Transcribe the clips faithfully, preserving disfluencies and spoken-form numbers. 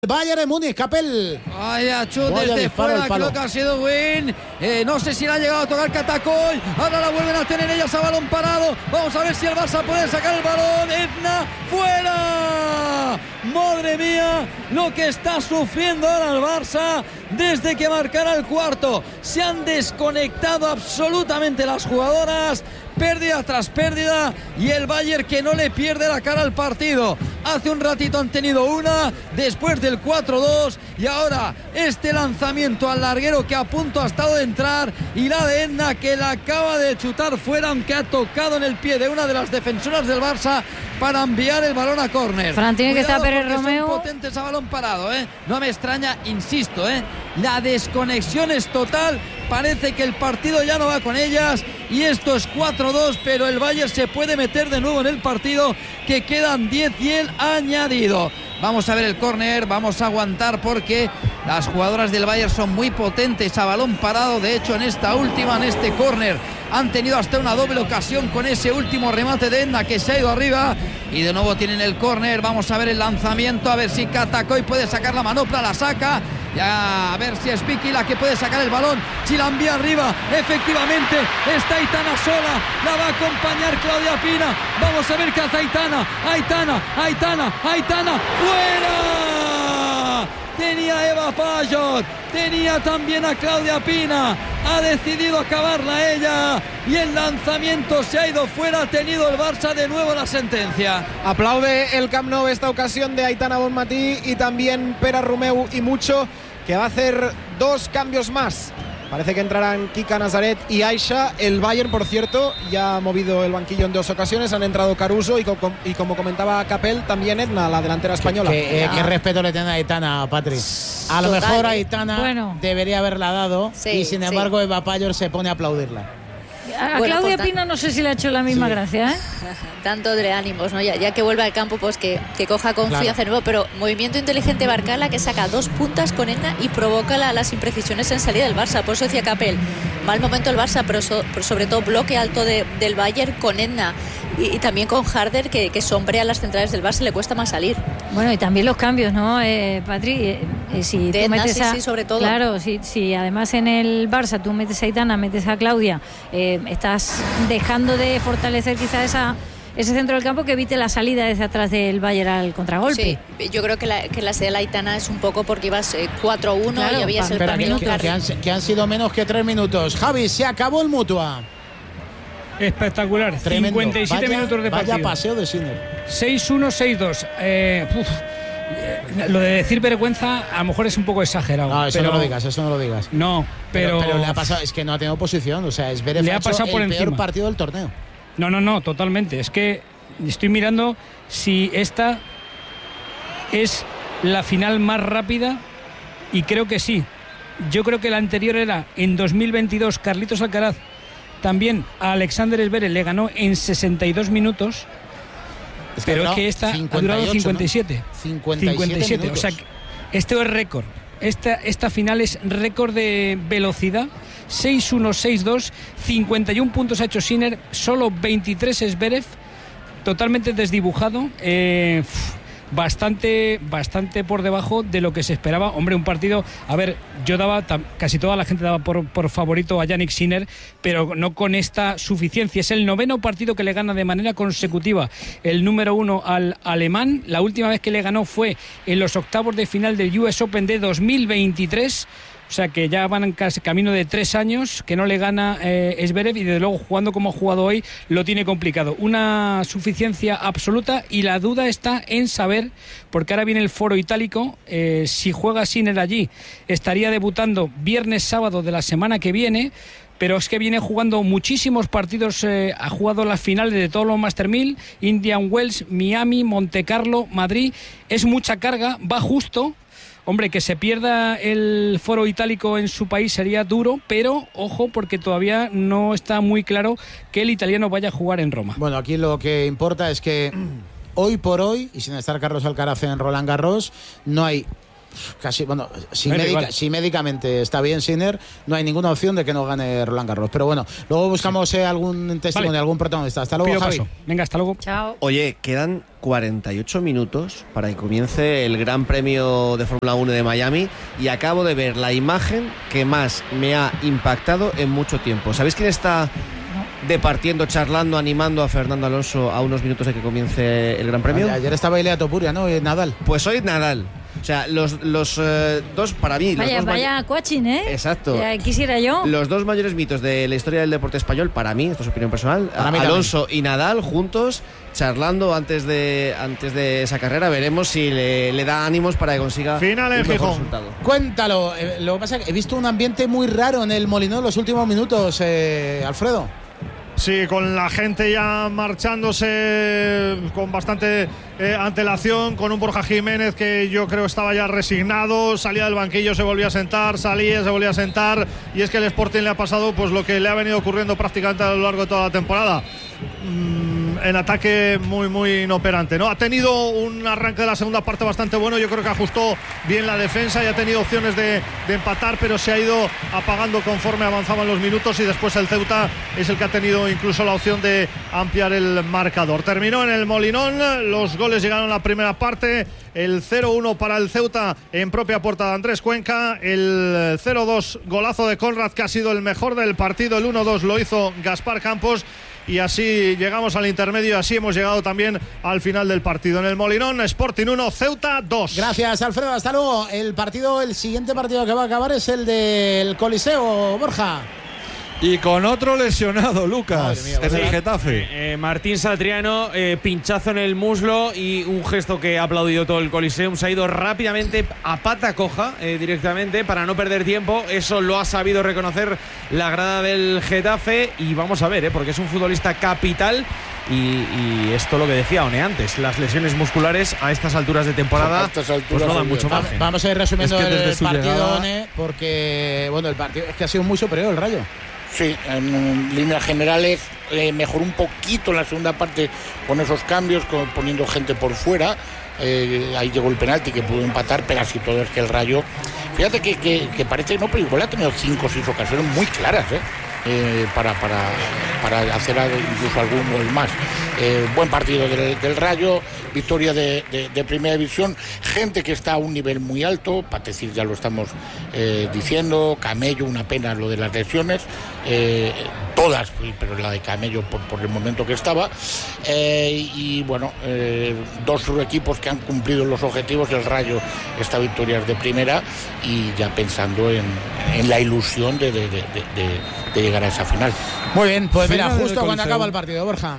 Bayern de Múnich, Capel. Vaya chut desde fuera, creo que ha sido Win. Eh, no sé si le ha llegado a tocar Catacoy. Ahora la vuelven a tener ellas a balón parado. Vamos a ver si el Barça puede sacar el balón. Edna, fuera. Madre mía, lo que está sufriendo ahora el Barça desde que marcará el cuarto. Se han desconectado absolutamente las jugadoras. Pérdida tras pérdida y el Bayern que no le pierde la cara al partido. Hace un ratito han tenido una después del cuatro dos y ahora este lanzamiento al larguero que a punto ha estado de entrar y la de Edna que la acaba de chutar fuera, aunque ha tocado en el pie de una de las defensoras del Barça para enviar el balón a córner. Fran, tiene que estar Pérez Romeu. Son potentes a balón parado, ¿eh? No me extraña, insisto, ¿eh? La desconexión es total. Parece que el partido ya no va con ellas y esto es cuatro dos, pero el Bayern se puede meter de nuevo en el partido, que quedan diez y el añadido. Vamos a ver el córner, vamos a aguantar porque las jugadoras del Bayern son muy potentes a balón parado. De hecho, en esta última, en este córner, han tenido hasta una doble ocasión con ese último remate de Edna que se ha ido arriba. Y de nuevo tienen el córner. Vamos a ver el lanzamiento, a ver si Catacoy puede sacar la manopla, la saca. Ya, a ver si es Vicky la que puede sacar el balón. Si la envía arriba, efectivamente está Aitana sola. La va a acompañar Claudia Pina. Vamos a ver qué hace Aitana. Aitana, Aitana, Aitana. ¡Fuera! Tenía Eva Payot, tenía también a Claudia Pina, ha decidido acabarla ella y el lanzamiento se ha ido fuera. Ha tenido el Barça de nuevo la sentencia. Aplaude el Camp Nou esta ocasión de Aitana Bonmatí y también Pérez Romeu y mucho, que va a hacer dos cambios más. Parece que entrarán Kika Nazaret y Aisha. El Bayern, por cierto, ya ha movido el banquillo en dos ocasiones. Han entrado Caruso y, co y como comentaba Capel, también Edna, la delantera española. ¿Qué, eh, qué respeto le tiene a Aitana, Patri? A lo Total. mejor Aitana bueno. debería haberla dado sí, y sin embargo sí. Eva Payot se pone a aplaudirla. A Bueno, Claudia tan... Pina no sé si le ha hecho la misma sí. gracia, ¿eh? Tanto de ánimos, ¿no? Ya, ya que vuelva al campo, pues que, que coja confianza Claro. de nuevo. Pero movimiento inteligente Barcala, que saca dos puntas con Edna y provoca la, las imprecisiones en salida del Barça. Por eso decía Capel, mal momento el Barça, pero, so, pero sobre todo bloque alto de, del Bayern con Edna y, y también con Harder, que, que sombrea las centrales del Barça, le cuesta más salir. Bueno, y también los cambios, ¿no, eh, Patri? Eh, eh, si De tú Edna, metes sí, a, sí, sobre todo. Claro, si, si además en el Barça tú metes a Aitana, metes a Claudia, eh, estás dejando de fortalecer quizá esa, ese centro del campo que evite la salida desde atrás del Bayern al contragolpe. Sí, yo creo que la, que la sede de la Aitana es un poco porque ibas eh, cuatro uno Claro, y habías pa, el Espera, partido que, que, que, han, que han sido menos que tres minutos. Javi, se acabó el Mutua. Espectacular, Tremendo. cincuenta y siete vaya, minutos de partido. Vaya paseo de Sinner. seis uno, seis dos. Eh, uf, eh, lo de decir vergüenza a lo mejor es un poco exagerado. No, eso pero, no lo digas, eso no lo digas. No, pero, Pero, pero le ha pasado, es que no ha tenido posición, o sea, es Zverev Le ha ha hecho pasado por el peor encima. partido del torneo. No, no, no, totalmente. Es que estoy mirando si esta es la final más rápida y creo que sí. Yo creo que la anterior era en dos mil veintidós. Carlitos Alcaraz también a Alexander Zverev le ganó en sesenta y dos minutos. Es que Pero ha es que esta ha durado cincuenta y siete. ¿no? cincuenta y siete cincuenta y siete. minutos. O sea, esto es récord. Esta, esta final es récord de velocidad. seis uno, seis dos, cincuenta y uno puntos ha hecho Sinner, solo veintitrés Zverev, totalmente desdibujado. Eh, bastante bastante por debajo de lo que se esperaba. Hombre, un partido, a ver, yo daba, casi toda la gente daba por, por favorito a Jannik Sinner, pero no con esta suficiencia. Es el noveno partido que le gana de manera consecutiva el número uno al alemán. La última vez que le ganó fue en los octavos de final del U S Open de dos mil veintitrés. O sea que ya van casi camino de tres años que no le gana eh, Zverev, y desde luego jugando como ha jugado hoy lo tiene complicado. Una suficiencia absoluta, y la duda está en saber, porque ahora viene el foro itálico, eh, si juega Sinner allí estaría debutando viernes, sábado de la semana que viene. Pero es que viene jugando muchísimos partidos, eh, ha jugado las finales de todos los Master mil, Indian Wells, Miami, Monte Carlo, Madrid. Es mucha carga, va justo. Hombre, que se pierda el foro itálico en su país sería duro, pero ojo, porque todavía no está muy claro que el italiano vaya a jugar en Roma. Bueno, aquí lo que importa es que hoy por hoy, y sin estar Carlos Alcaraz en Roland Garros, no hay casi, bueno, si, Bueno, médica, igual. si médicamente está bien Sinner, no hay ninguna opción de que no gane Roland Garros. Pero bueno, luego buscamos eh, algún testimonio, Vale. algún protagonista. Hasta luego, Pido Javi. paso. Venga, hasta luego. Chao. Oye, quedan cuarenta y ocho minutos para que comience el Gran Premio de Fórmula uno de Miami y acabo de ver la imagen que más me ha impactado en mucho tiempo. ¿Sabéis quién está departiendo, charlando, animando a Fernando Alonso a unos minutos de que comience el Gran Premio? Ayer, ayer estaba Ilea Topuria, ¿no? Eh, Nadal. Pues hoy Nadal. O sea, los, los eh, dos, para mí, los Vaya, dos may- vaya coaching, ¿eh? Exacto. Ya quisiera yo. Los dos mayores mitos de la historia del deporte español, para mí, esto es opinión personal, Para mí Alonso y Nadal juntos, charlando antes de antes de esa carrera. Veremos si le, le da ánimos para que consiga Final en un mejor Gijón. resultado. Cuéntalo. Eh, lo que pasa es que he visto un ambiente muy raro en el Molinón en los últimos minutos, eh, Alfredo. Sí, con la gente ya marchándose con bastante eh, antelación, con un Borja Jiménez que yo creo estaba ya resignado, salía del banquillo, se volvía a sentar, salía, se volvía a sentar, y es que el Sporting le ha pasado pues lo que le ha venido ocurriendo prácticamente a lo largo de toda la temporada. Mm, en ataque muy muy inoperante, ¿no? Ha tenido un arranque de la segunda parte bastante bueno, yo creo que ajustó bien la defensa y ha tenido opciones de, de empatar, pero se ha ido apagando conforme avanzaban los minutos, y después el Ceuta es el que ha tenido incluso la opción de ampliar el marcador. Terminó en el Molinón, los goles llegaron en la primera parte, el cero uno para el Ceuta en propia puerta de Andrés Cuenca, el cero dos golazo de Conrad, que ha sido el mejor del partido, el uno dos lo hizo Gaspar Campos. Y así llegamos al intermedio, así hemos llegado también al final del partido. En el Molinón, Sporting uno, Ceuta dos. Gracias, Alfredo. Hasta luego. El partido, el siguiente partido que va a acabar es el del Coliseo, Borja. Y con otro lesionado, Lucas, Madre mía, en el Sí. Getafe. Eh, Martín Satriano, eh, pinchazo en el muslo y un gesto que ha aplaudido todo el Coliseum. Se ha ido rápidamente a pata coja eh, directamente para no perder tiempo. Eso lo ha sabido reconocer la grada del Getafe. Y vamos a ver, eh, porque es un futbolista capital. Y, y esto lo que decía One antes, las lesiones musculares a estas alturas de temporada A estas alturas, pues no dan obvio. mucho Va- margen. Vamos a ir resumiendo Es que desde el su partido, llegada- One, porque bueno, el partido es que ha sido muy superior el Rayo. Sí, en líneas generales eh, mejoró un poquito en la segunda parte con esos cambios, con, poniendo gente por fuera. Eh, ahí llegó el penalti que pudo empatar, pero así todo es que el Rayo, fíjate que, que, que parece que no, pero igual ha tenido cinco o seis ocasiones muy claras, ¿eh? Eh, para, para, para hacer incluso algún gol más. Eh, buen partido del, del Rayo, victoria de, de, de primera división, gente que está a un nivel muy alto, Patecir ya lo estamos eh, diciendo, Camello, una pena lo de las lesiones, eh, todas, pero la de Camello por, por el momento que estaba, eh, y bueno, eh, dos equipos que han cumplido los objetivos, el Rayo esta victoria es de primera y ya pensando en, en la ilusión de, de, de, de de llegar a esa final. Muy bien, pues mira, Final del justo cuando Coliseo. acaba el partido, Borja.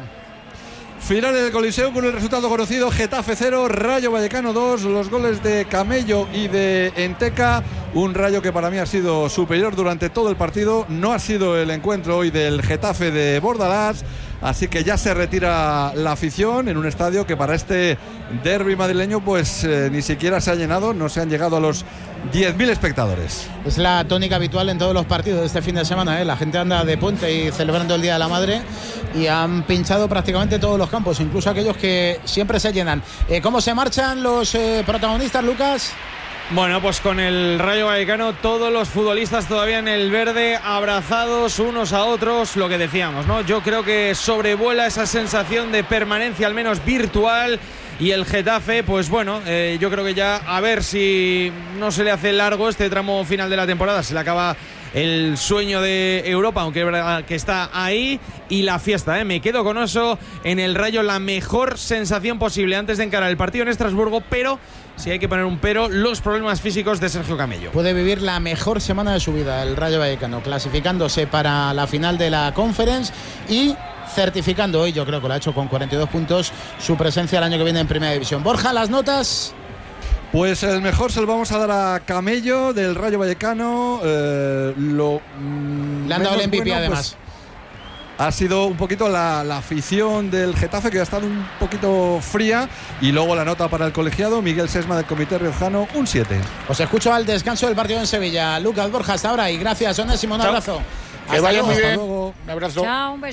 Final del Coliseo con el resultado conocido: Getafe cero, Rayo Vallecano dos. Los goles de Camello y de Enteca. Un Rayo que para mí ha sido superior durante todo el partido. No ha sido el encuentro hoy del Getafe de Bordalás. Así que ya se retira la afición en un estadio que para este derbi madrileño pues eh, ni siquiera se ha llenado. No se han llegado a los diez mil espectadores. Es la tónica habitual en todos los partidos de este fin de semana, ¿eh? La gente anda de puente y celebrando el Día de la Madre y han pinchado prácticamente todos los campos, incluso aquellos que siempre se llenan. Eh, ¿Cómo se marchan los eh, protagonistas, Lucas? Bueno, pues con el Rayo Vallecano, todos los futbolistas todavía en el verde, abrazados unos a otros, lo que decíamos, ¿no? Yo creo que sobrevuela esa sensación de permanencia, al menos virtual, y el Getafe, pues bueno, eh, yo creo que ya a ver si no se le hace largo este tramo final de la temporada, se le acaba el sueño de Europa, aunque es verdad que está ahí, y la fiesta, ¿eh? Me quedo con eso, en el Rayo la mejor sensación posible antes de encarar el partido en Estrasburgo, pero si hay que poner un pero, los problemas físicos de Sergio Camello. Puede vivir la mejor semana de su vida el Rayo Vallecano, clasificándose para la final de la Conference y certificando hoy, yo creo que lo ha hecho con cuarenta y dos puntos, su presencia el año que viene en Primera División. Borja, las notas. Pues el mejor se lo vamos a dar a Camello del Rayo Vallecano. Eh, lo, mm, Le han dado el menos M V P bueno, además. pues, ha sido un poquito la, la afición del Getafe, que ha estado un poquito fría. Y luego la nota para el colegiado, Miguel Sesma del Comité Riojano, un siete. Os escucho al descanso del partido en Sevilla. Lucas, Borja, hasta ahora y gracias, Onésimo, un Chao. abrazo. Que Hasta vaya luego. muy bien. Hasta luego. Un abrazo. Chao, un beso.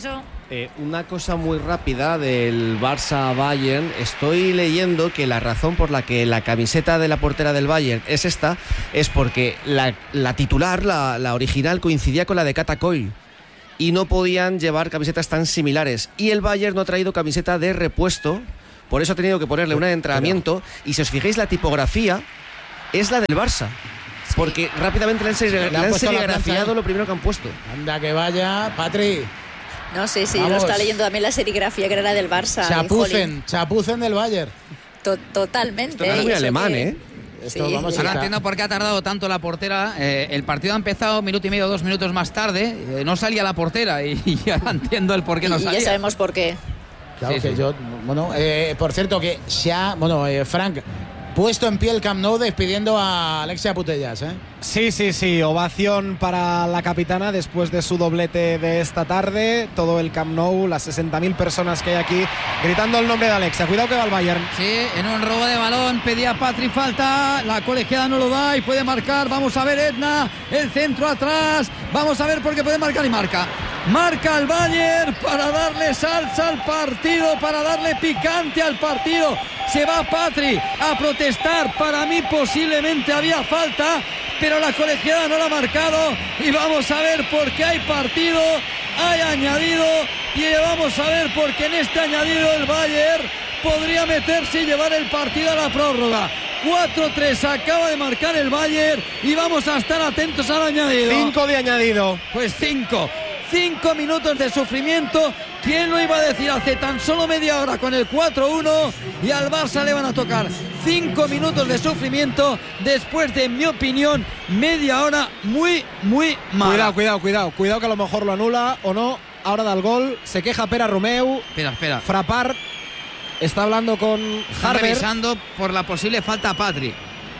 Eh, una cosa muy rápida del Barça-Bayern. Estoy leyendo que la razón por la que la camiseta de la portera del Bayern es esta es porque la, la titular, la, la original, coincidía con la de Kata Coil y no podían llevar camisetas tan similares. Y el Bayern no ha traído camiseta de repuesto, por eso ha tenido que ponerle una de entrenamiento. Y si os fijáis, la tipografía es la del Barça. Porque rápidamente le han, seri- le han serigrafiado lo primero que han puesto. Anda que vaya, Patri. No sé, sí, Vamos. lo está leyendo también la serigrafía que era la del Barça. Chapucen, chapucen del Bayern. To- totalmente. Esto no es ¿eh? muy Y eso alemán, que- ¿eh? Esto, Sí. vamos, Ahora está- entiendo por qué ha tardado tanto la portera. Eh, el partido ha empezado un minuto y medio, dos minutos más tarde. Eh, no salía la portera y, y ahora entiendo el por qué Y, no y salía. ya sabemos por qué. Claro Sí, que sí. yo, bueno, eh, por cierto que se ha, bueno, eh, Frank, puesto en pie el Camp Nou despidiendo a Alexia Putellas, ¿eh? Sí, sí, sí, ovación para la capitana después de su doblete de esta tarde. Todo el Camp Nou, las sesenta mil personas que hay aquí gritando el nombre de Alexia. Cuidado que va el Bayern. Sí, en un robo de balón pedía Patri falta, la colegiada no lo da y puede marcar. Vamos a ver Edna, el centro atrás, vamos a ver por qué puede marcar y marca. Marca el Bayern para darle salsa al partido, para darle picante al partido. Se va Patri a protestar, para mí posiblemente había falta, pero la colegiada no la ha marcado y vamos a ver por qué hay partido, hay añadido y vamos a ver por qué en este añadido el Bayern podría meterse y llevar el partido a la prórroga. cuatro tres acaba de marcar el Bayern y vamos a estar atentos al añadido. Cinco de añadido. Pues cinco. Cinco minutos de sufrimiento. ¿Quién lo iba a decir hace tan solo media hora con el cuatro uno? Y al Barça le van a tocar cinco minutos de sufrimiento después de, en mi opinión, media hora muy, muy mala. Cuidado, cuidado, cuidado. Cuidado que a lo mejor lo anula o no. Ahora da el gol. Se queja Pera Romeu. Espera, espera. Frappart está hablando con Están Harber. revisando por la posible falta a Patri.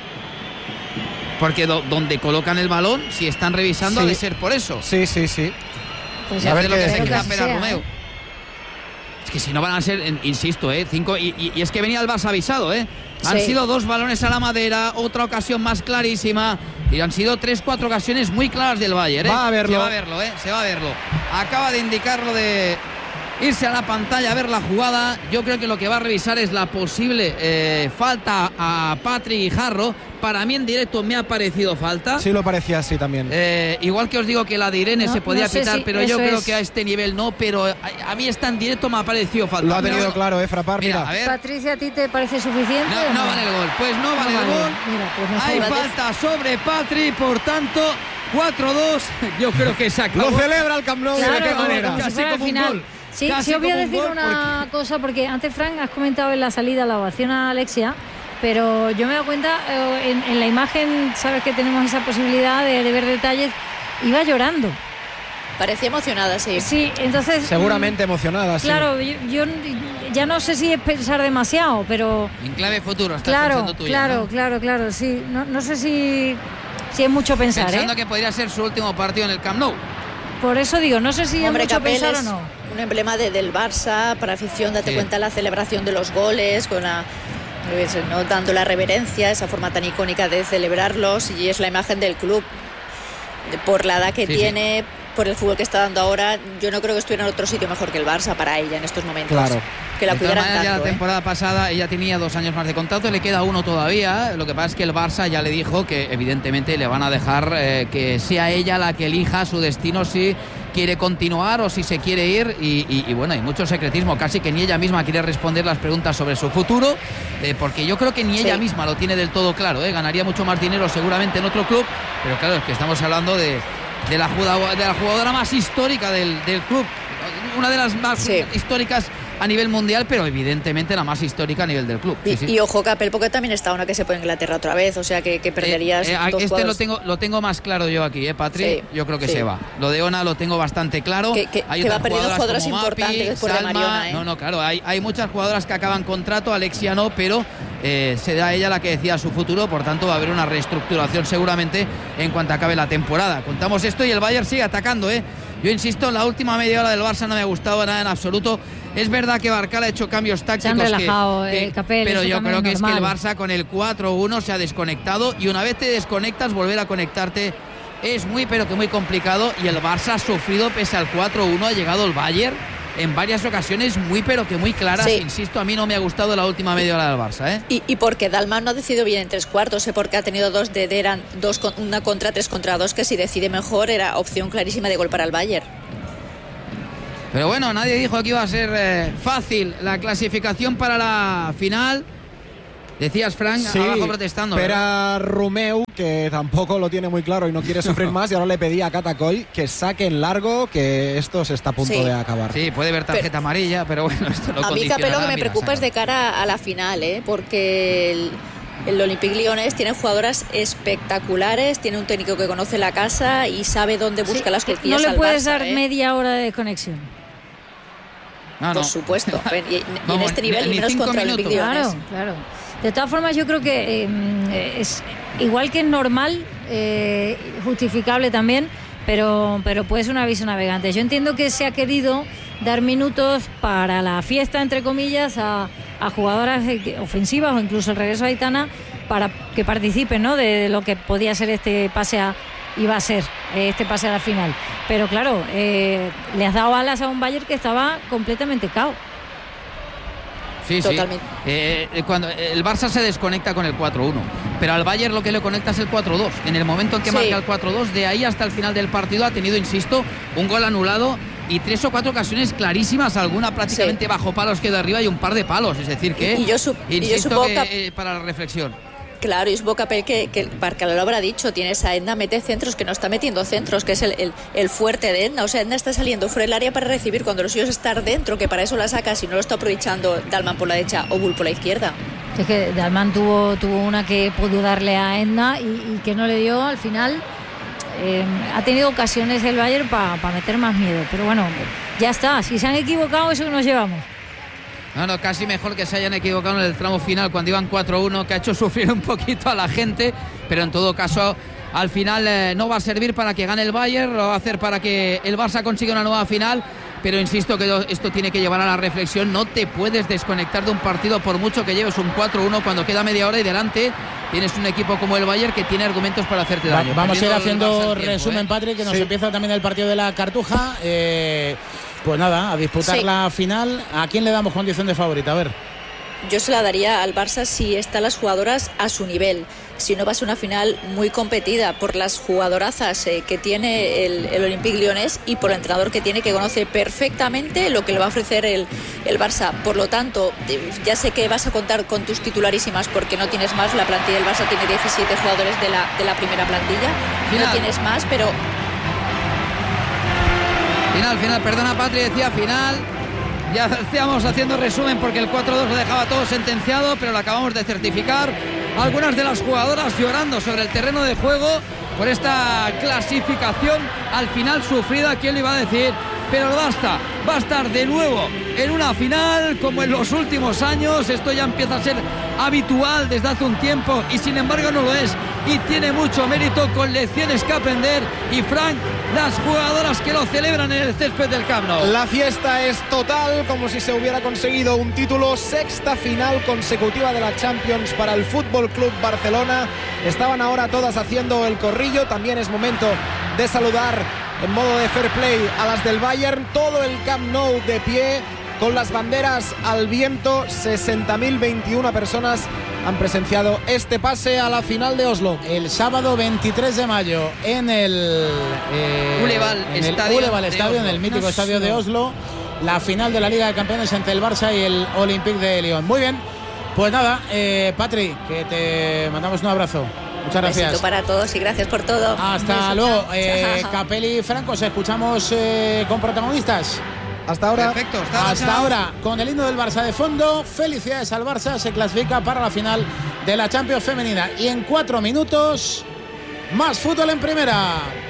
Porque do- donde colocan el balón, si están revisando, Sí. ha de ser por eso. Sí, sí, sí. Pues A ver espero lo que que se queda así Pera sea, Romeu. ¿eh? Es que si no van a ser, en- insisto, ¿eh? Cinco. Y, y- y es que venía el Barça avisado, ¿eh? Han Sí. sido dos balones a la madera, otra ocasión más clarísima. Y han sido tres, cuatro ocasiones muy claras del Bayern, ¿eh? Va a verlo. Se va a verlo, ¿eh? Se va a verlo. Acaba de indicarlo de irse a la pantalla a ver la jugada. Yo creo que lo que va a revisar es la posible eh, falta a Patri y Jarro. Para mí en directo me ha parecido falta. Sí, lo parecía así también. Eh, igual que os digo que la de Irene No- se podía no sé pitar, si pero yo eso creo es. que a este nivel no. Pero a, a mí esta en directo me ha parecido falta. Lo ha Pero tenido bueno, claro, eh, Frappart. Mira, Mira. a ver. Patricia, ¿a ti te parece suficiente? No, o no vale el gol. Pues no, No vale el vale. gol. Mira, pues no Hay vale. falta sobre Patri, por tanto, cuatro dos. Yo creo que se acabó. Lo celebra el Camp Nou. Claro, ¿De qué como- manera? como si Casi fuera el como un final. gol. Sí, Casi sí os voy a como un decir gol, una cosa, porque antes, Frank, has comentado en la salida la ovación a Alexia, pero yo me he dado cuenta, eh, en, en la imagen, sabes que tenemos esa posibilidad de, de ver detalles, iba llorando. Parecía emocionada, sí. Sí, entonces... Seguramente emocionada, mm, sí. Claro, yo, yo ya no sé si es pensar demasiado, pero... En clave futuro, estás Claro, pensando tú ya, claro, ¿no? claro, claro, sí. No, no sé si, si es mucho pensar, Pensando ¿eh? que podría ser su último partido en el Camp Nou. Por eso digo, no sé si Hombre, es mucho Capel pensar es o no. un emblema de- del Barça para afición. Date Sí. cuenta la celebración de los goles, con la, pues, ¿no? dando la reverencia, esa forma tan icónica de celebrarlos, y es la imagen del club. De- Por la edad que Sí, tiene, por el fútbol que está dando ahora, yo no creo que estuviera en otro sitio mejor que el Barça para ella en estos momentos. Claro. Que la De todas cuidaran maneras, ya tanto. la ¿eh? temporada pasada ella tenía dos años más de contrato, le queda uno todavía. Lo que pasa es que el Barça ya le dijo que evidentemente le van a dejar eh, que sea ella la que elija su destino si quiere continuar o si se quiere ir. Y, y- y bueno, hay mucho secretismo, casi que ni ella misma quiere responder las preguntas sobre su futuro, eh, porque yo creo que ni Sí. ella misma lo tiene del todo claro. ¿eh? Ganaría mucho más dinero seguramente en otro club, pero claro, es que estamos hablando de, de, la, jugadora, de la jugadora más histórica del, del club, una de las más Sí. históricas a nivel mundial, pero evidentemente la más histórica a nivel del club. Y, Sí, sí. y ojo, Capel, porque también está una que se puede Inglaterra otra vez, o sea que, que perderías Eh, eh, dos este lo jugadores. tengo, lo tengo más claro yo aquí, ¿eh, Patri? Sí, yo creo que sí. se va. Lo de Ona lo tengo bastante claro. Que- que- hay que va otras perdiendo jugadoras jugadoras como Mapi, importantes después de Salma. Mariona, ¿eh? No, no, claro, hay, hay muchas jugadoras que acaban contrato, Alexia no, pero eh, será ella la que decida su futuro, por tanto va a haber una reestructuración seguramente en cuanto acabe la temporada. Contamos esto y el Bayern sigue atacando, ¿eh? Yo insisto, la última media hora del Barça no me ha gustado nada en absoluto. Es verdad que Barcal ha hecho cambios tácticos. Se han que- relajado, que- eh, Capel, pero eso yo también creo que es es que el normal. Barça con el cuatro uno se ha desconectado, y una vez te desconectas, volver a conectarte es muy pero que muy complicado, y el Barça ha sufrido pese al cuatro uno. Ha llegado el Bayern en varias ocasiones muy pero que muy claras. Sí. Insisto, a mí no me ha gustado la última media hora del Barça, ¿eh? Y, y porque Dalman no ha decidido bien en tres cuartos, ¿eh? Porque ha tenido dos de Deran, dos con, una contra, tres contra dos, que si decide mejor era opción clarísima de gol para el Bayern. Pero bueno, nadie dijo que iba a ser eh, fácil la clasificación para la final. Decías, Frank, sí, abajo protestando. Pero Romeu, que tampoco lo tiene muy claro y no quiere sufrir más, y ahora le pedía a Catacol que saque en largo, que esto se está a punto Sí. de acabar. Sí, puede ver tarjeta Pero, amarilla, pero bueno, esto lo a mí, condicionará. Capello, lo que me Mira, preocupa es de cara a la final, ¿eh? Porque el, el Olympique Lyonnais tiene jugadoras espectaculares, tiene un técnico que conoce la casa y sabe dónde busca Sí, las que cosquillas no le al puedes Barça, dar ¿eh? media hora de desconexión. No, Por no. supuesto. Y, y en Vamos, este nivel, ni y menos cinco contra el Olympique minutos. Lyonnais. Claro, claro. De todas formas, yo creo que eh, es igual que es normal, eh, justificable también, pero, pero puede ser un aviso navegante. Yo entiendo que se ha querido dar minutos para la fiesta, entre comillas, a, a jugadoras ofensivas o incluso el regreso a Aitana para que participen, ¿no?, de, de lo que podía ser este pase a, iba a ser este pase a la final. Pero claro, eh, le has dado alas a un Bayern que estaba completamente cao. Sí, Totalmente. sí. Eh, cuando el Barça se desconecta con el cuatro uno, pero al Bayern lo que le conecta es el cuatro dos. En el momento en que Sí. marca el cuatro dos, de ahí hasta el final del partido ha tenido, insisto, un gol anulado y tres o cuatro ocasiones clarísimas, alguna prácticamente Sí. bajo palos que de arriba y un par de palos. Es decir, que Y- y yo su- y yo insisto supongo que, que- eh, para la reflexión. Claro, y es Bocapel que, que Barcala lo habrá dicho, tienes a Edna, mete centros, que no está metiendo centros, que es el, el, el fuerte de Edna. O sea, Edna está saliendo fuera del área para recibir cuando los suyos estar dentro, que para eso la sacas y no lo está aprovechando Dalman por la derecha o Bull por la izquierda. Es que Dalman tuvo, tuvo una que pudo darle a Edna y, y que no le dio al final. Eh, ha tenido ocasiones el Bayern para pa meter más miedo, pero bueno, ya está. Si se han equivocado, eso nos llevamos. No, no, casi mejor que se hayan equivocado en el tramo final cuando iban cuatro uno, que ha hecho sufrir un poquito a la gente, pero en todo caso al final eh, no va a servir para que gane el Bayern, lo va a hacer para que el Barça consiga una nueva final, pero insisto que esto tiene que llevar a la reflexión. No te puedes desconectar de un partido por mucho que lleves un cuatro uno cuando queda media hora y delante tienes un equipo como el Bayern que tiene argumentos para hacerte daño. Va, vamos a ir Perdiendo haciendo el Barça el tiempo, resumen, ¿eh? Patrick, que nos Sí. empieza también el partido de la Cartuja. Eh, pues nada, a disputar Sí. la final. ¿A quién le damos condición de favorita? A ver. Yo se la daría al Barça si están las jugadoras a su nivel. Si no, va a ser una final muy competida por las jugadorazas eh, que tiene el, el Olympique Lyonnais y por el entrenador que tiene, que conoce perfectamente lo que le va a ofrecer el, el Barça. Por lo tanto, eh, ya sé que vas a contar con tus titularísimas porque no tienes más. La plantilla del Barça tiene diecisiete jugadores de la, de la primera plantilla. Final. No tienes más, pero Final, final, perdona Patri, decía final. Ya estábamos haciendo resumen porque el cuatro dos lo dejaba todo sentenciado, pero lo acabamos de certificar. Algunas de las jugadoras llorando sobre el terreno de juego por esta clasificación al final sufrida, ¿quién le iba a decir? Pero basta, va a estar de nuevo en una final como en los últimos años. Esto ya empieza a ser habitual desde hace un tiempo y sin embargo no lo es, y tiene mucho mérito, con lecciones que aprender. Y Frank, las jugadoras que lo celebran en el césped del Camp Nou. La fiesta es total, como si se hubiera conseguido un título. Sexta final consecutiva de la Champions para el Fútbol Club Barcelona. Estaban ahora todas haciendo el corrillo. También es momento de saludar en modo de fair play a las del Bayern. Todo el Camp Nou de pie, con las banderas al viento. sesenta mil veintiuna personas han presenciado este pase a la final de Oslo. El sábado veintitrés de mayo en el eh, Uleval en el Estadio Uleval de Estadio, en Oslo. el mítico Oslo. estadio de Oslo, la final de la Liga de Campeones entre el Barça y el Olympique de Lyon. Muy bien, pues nada, eh, Patri, que te mandamos un abrazo. Muchas gracias. besito para todos y gracias por todo. Hasta Beso, luego. chao. Eh, Chao. Capelli y Franco, os escuchamos eh, con protagonistas. Hasta ahora. Perfecto, hasta, Hasta ahora, con el himno del Barça de fondo. Felicidades al Barça, se clasifica para la final de la Champions femenina. Y en cuatro minutos, más fútbol en primera.